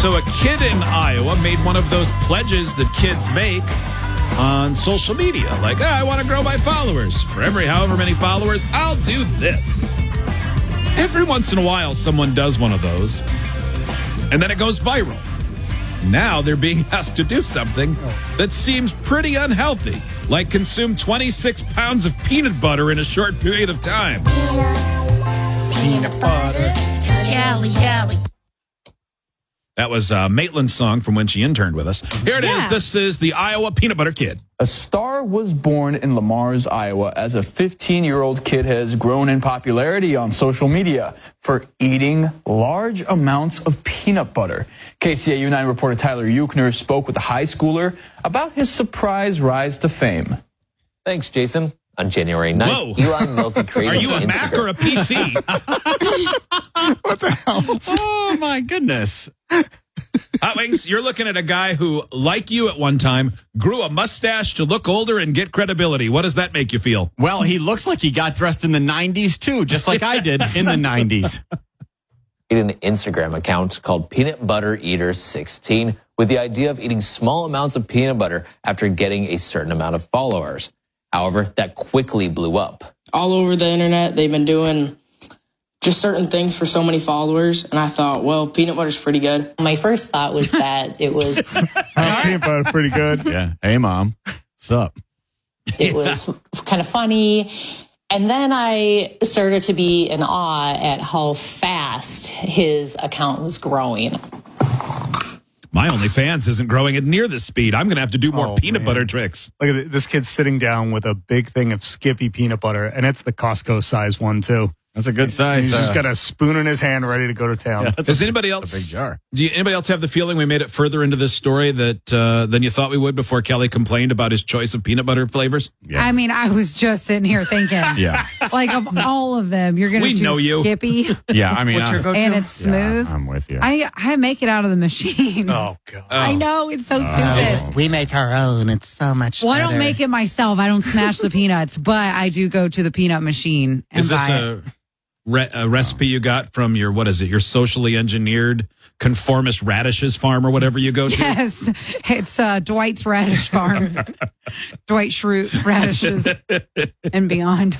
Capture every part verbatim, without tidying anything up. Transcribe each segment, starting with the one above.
So a kid in Iowa made one of those pledges that kids make on social media. Like, oh, I want to grow my followers. For every however many followers, I'll do this. Every once in a while, someone does one of those, and then it goes viral. Now they're being asked to do something that seems pretty unhealthy, like consume twenty-six pounds of peanut butter in a short period of time. Peanut, peanut butter, jelly, jelly. That was uh, Maitland's song from when she interned with us. Here it Yeah. is. This is the Iowa Peanut Butter Kid. A star was born in Lamars, Iowa, as a fifteen-year-old kid has grown in popularity on social media for eating large amounts of peanut butter. K C A U nine reporter Tyler Euchner spoke with the high schooler about his surprise rise to fame. Thanks, Jason. On January ninth, Whoa. Eli Melky created Are you a on Mac Instagram. or a P C? What the hell? Oh, my goodness. Hot Wings, you're looking at a guy who, like you at one time, grew a mustache to look older and get credibility. What does that make you feel? Well, he looks like he got dressed in the nineties, too, just like I did in the nineties. An Instagram account called Peanut Butter Eater sixteen with the idea of eating small amounts of peanut butter after getting a certain amount of followers. However, that quickly blew up. All over the internet, they've been doing just certain things for so many followers, and I thought, well, peanut butter's pretty good. My first thought was that it was Peanut butter, pretty good. Yeah. Hey, Mom. What's up? it was kind of funny. And then I started to be in awe at how fast his account was growing. My OnlyFans isn't growing at near this speed. I'm going to have to do more Oh, peanut man. butter tricks. Look at it. This kid's sitting down with a big thing of Skippy peanut butter, and it's the Costco size one, too. That's a good size. He's just uh, got a spoon in his hand ready to go to town. yeah, that's Does a- anybody that's else? a big jar. Do you, anybody else have the feeling we made it further into this story that uh, than you thought we would before Kelly complained about his choice of peanut butter flavors? Yeah. I mean, I was just sitting here thinking, Yeah. like of all of them, you're going to We choose know you. Skippy, Yeah. I mean, What's your I- go-to? and it's smooth. Yeah, I'm with you. I I make it out of the machine. Oh, God. I know it's so Oh. stupid. We make our own. It's so much Well, I better. don't make it myself. I don't smash the peanuts, but I do go to the peanut machine and Is this buy it. a, re- a recipe you got from your, what is it, your socially engineered conformist radishes farm or whatever you go to? Yes, it's uh, Dwight's Radish Farm, Dwight Schrute radishes and beyond.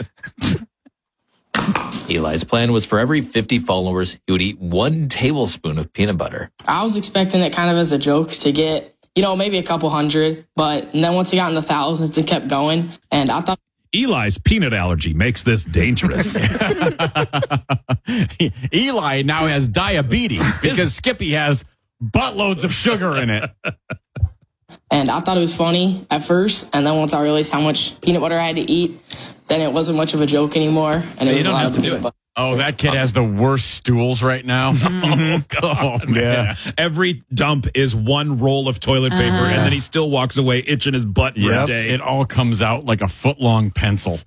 Eli's plan was for every fifty followers, he would eat one tablespoon of peanut butter. I was expecting it kind of as a joke to get, you know, maybe a couple hundred, but and then once it got in the thousands, it kept going, and I thought Eli's peanut allergy makes this dangerous. Eli now has diabetes because Skippy has buttloads of sugar in it. And I thought it was funny at first, and then once I realized how much peanut butter I had to eat, then it wasn't much of a joke anymore, and it You was don't a lot have of to do peanut it. butter. Oh, that kid has the worst stools right now. Oh, God. Oh, man. Every dump is one roll of toilet paper, and then he still walks away itching his butt for a Yep. day. It all comes out like a foot long pencil.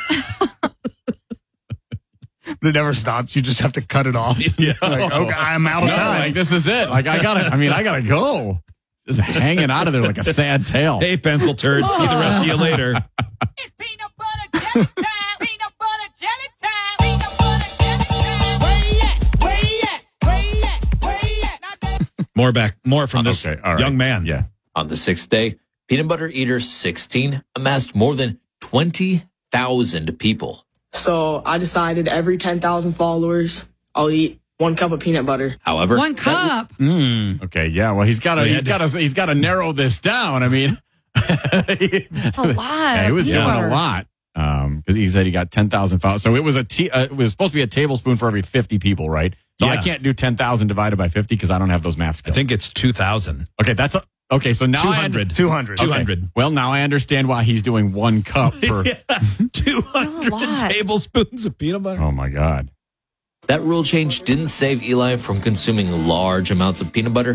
It never stops. You just have to cut it off. Yeah. Like, okay, I'm out of No, time. like this is it. Like I gotta. I mean, I gotta go. Just hanging out of there like a sad tail. Hey, pencil turd. See the rest of you later. It's peanut butter jelly time. Peanut butter jelly time. Peanut butter jelly time. Where you at? Where you at? Where you at? Where you at? Not that- More back. More from this Okay, all right. young man. Yeah. On the sixth day, Peanut Butter Eater sixteen amassed more than twenty thousand people. So I decided every ten thousand followers, I'll eat one cup of peanut butter. However, One cup. Okay. Yeah. Well, he's got to. Yeah, He's got to. He's got to narrow this down. I mean, That's a lot. yeah, he was of doing peanut butter. a lot. Um, because he said he got ten thousand followers. So it was a t- uh, it was supposed to be a tablespoon for every fifty people, right? So Yeah. I can't do ten thousand divided by fifty because I don't have those math I skills. think it's two thousand. Okay, that's a, okay. So now two I hundred. two hundred. two Okay. hundred. Well, now I understand why he's doing one cup per. two lot. hundred tablespoons of peanut butter. Oh my God. that rule change didn't save Eli from consuming large amounts of peanut butter